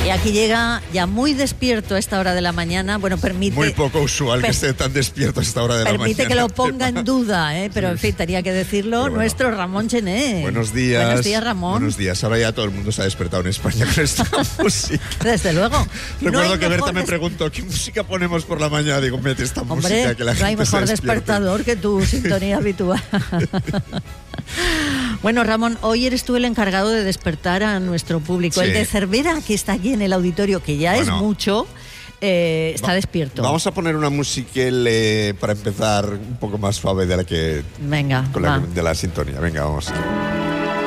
Y aquí llega ya muy despierto a esta hora de la mañana. Bueno, permite... Muy poco usual que esté tan despierto a esta hora de la mañana. Permite que lo ponga en duda, pero en fin, tenía que decirlo bueno, nuestro Ramón Chené. Buenos días. Buenos días, Ramón. Buenos días. Ahora ya todo el mundo se ha despertado en España con esta música. Desde luego. Recuerdo que Berta me preguntó, ¿qué música ponemos por la mañana? Digo, mete esta música que la gente no hay mejor despertador que tu sintonía habitual. Bueno, Ramón, hoy eres tú el encargado de despertar a nuestro público. Sí. El de Cervera, que está aquí en el auditorio, que ya es mucho, está despierto. Vamos a poner una música para empezar un poco más suave de la que... Venga, de la sintonía. Venga, vamos.